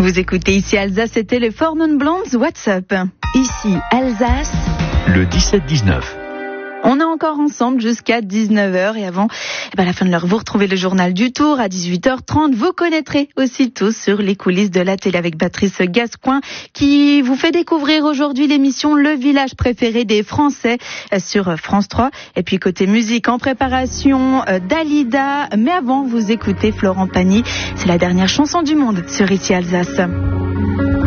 Vous écoutez ici Alsace, c'était les Four Non Blondes, What's Up. Ici Alsace, le 17-19. On est encore ensemble jusqu'à 19h et avant, à la fin de l'heure, vous retrouvez le journal du Tour à 18h30. Vous connaîtrez aussi tous sur les coulisses de la télé avec Patrice Gascoin qui vous fait découvrir aujourd'hui l'émission Le Village préféré des Français sur France 3. Et puis côté musique en préparation, Dalida. Mais avant, vous écoutez Florent Pagny. C'est la dernière chanson du monde sur Ici Alsace.